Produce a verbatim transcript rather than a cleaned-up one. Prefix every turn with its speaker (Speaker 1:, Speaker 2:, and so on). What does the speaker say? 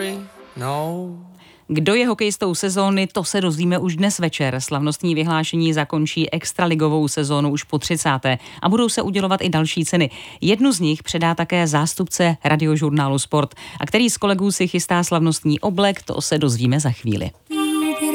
Speaker 1: sorry, no.
Speaker 2: Kdo je hokejistou sezóny, to se dozvíme už dnes večer. Slavnostní vyhlášení zakončí extraligovou sezónu už po třicáté a budou se udělovat i další ceny. Jednu z nich předá také zástupce radiožurnálu Sport, a který z kolegů si chystá slavnostní oblek, to se dozvíme za chvíli.